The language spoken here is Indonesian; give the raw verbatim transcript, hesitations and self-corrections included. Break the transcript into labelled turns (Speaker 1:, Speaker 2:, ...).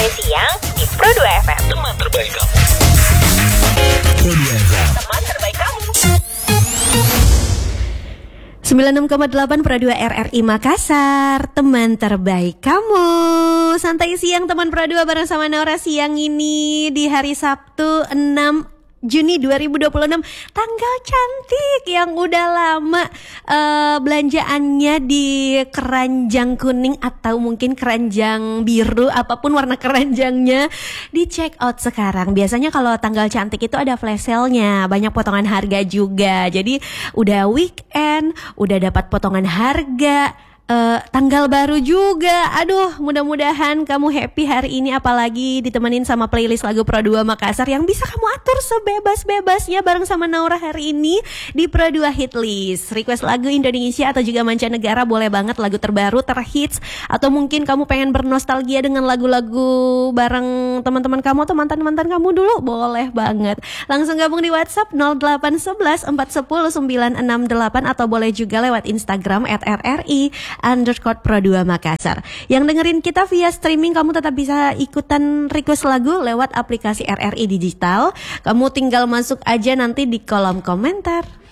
Speaker 1: sampai siang di Pro dua F M.
Speaker 2: Teman terbaik kamu. Pro dua F M.
Speaker 1: Teman terbaik kamu.
Speaker 3: sembilan puluh enam koma delapan Pro dua R R I Makassar, teman terbaik kamu. Santai siang teman Pro dua bareng sama Naura siang ini di hari Sabtu enam Juni dua ribu dua puluh enam. Tanggal cantik yang udah lama uh, belanjaannya di keranjang kuning atau mungkin keranjang biru, apapun warna keranjangnya, di check out sekarang. Biasanya kalau tanggal cantik itu ada flash sale-nya, banyak potongan harga juga. Jadi udah weekend, udah dapat potongan harga. Uh, tanggal baru juga. Aduh, mudah-mudahan kamu happy hari ini, apalagi ditemenin sama playlist lagu Pro dua Makassar yang bisa kamu atur sebebas-bebasnya bareng sama Naura hari ini di Pro dua Hit List. Request lagu Indonesia atau juga mancanegara boleh banget, lagu terbaru, terhits, atau mungkin kamu pengen bernostalgia dengan lagu-lagu bareng teman-teman kamu atau mantan-mantan kamu dulu, boleh banget. Langsung gabung di WhatsApp nol delapan satu satu empat satu nol sembilan enam delapan atau boleh juga lewat Instagram at R R I underscore Pro dua Makassar. Yang dengerin kita via streaming, kamu tetap bisa ikutan request lagu lewat aplikasi R R I Digital. Kamu tinggal masuk aja nanti di kolom komentar.